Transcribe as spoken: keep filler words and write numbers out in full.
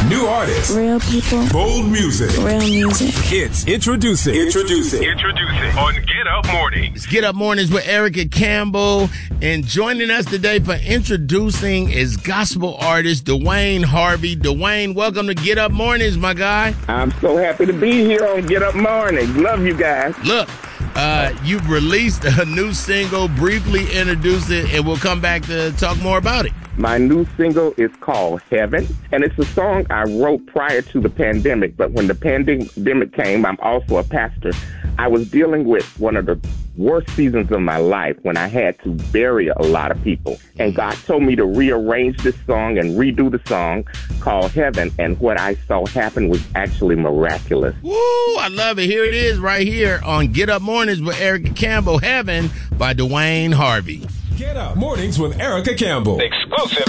New artists. Real people. Bold music. Real music. It's introducing. Introducing. Introducing on Get Up Mornings. It's Get Up Mornings with Erica Campbell. And joining us today for introducing is gospel artist Dwayne Harvey. Dwayne, welcome to Get Up Mornings, my guy. I'm so happy to be here on Get Up Mornings. Love you guys. Look, uh, you've released a new single. Briefly introduce it, and we'll come back to talk more about it. My new single is called Heaven, and it's a song I wrote prior to the pandemic. But when the pandemic came, I'm also a pastor. I was dealing with one of the worst seasons of my life when I had to bury a lot of people. And God told me to rearrange this song and redo the song called Heaven. And what I saw happen was actually miraculous. Woo, I love it. Here it is right here on Get Up Mornings with Erica Campbell. Heaven by Dwayne Harvey. Get Up Mornings with Erica Campbell. Exclusive